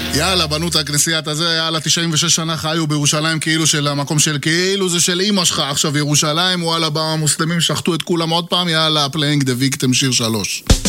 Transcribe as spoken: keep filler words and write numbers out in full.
יאללה, בנו את הכנסיית הזה, יאללה, תשעים ושש שנה חיו בירושלים כאילו של המקום של כאילו זה של אמא שלך, עכשיו ירושלים, וואלה, במוסלמים שחטו את כולם עוד פעם, יאללה, playing the victim, שיר שלוש.